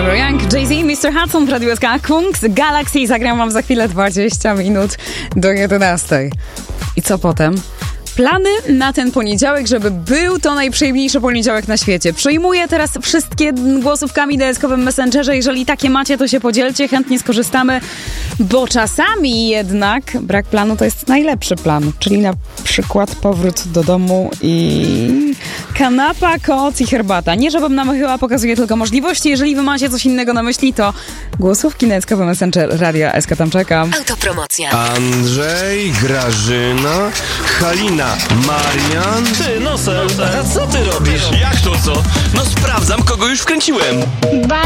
Forever Young, Jay-Z, Mr. Hudson w Radiu SK, Kungs, Galaxy. Zagram wam za chwilę 20 minut do 11. I co potem? Plany na ten poniedziałek, żeby był to najprzyjemniejszy poniedziałek na świecie. Przyjmuję teraz wszystkie głosówkami na SK-owym Messengerze. Jeżeli takie macie, to się podzielcie, chętnie skorzystamy, bo czasami jednak brak planu to jest najlepszy plan. Czyli na przykład powrót do domu i kanapa, koc i herbata. Nie żebym namychyła, pokazuję tylko możliwości. Jeżeli wy macie coś innego na myśli, to głosówki na SK-owy Messenger Radia SK, tam czekam. Autopromocja. Andrzej, Grażyna, Halina, Marian. Ty, Nosel, a co ty robisz? Jak to co? No sprawdzam, kogo już wkręciłem.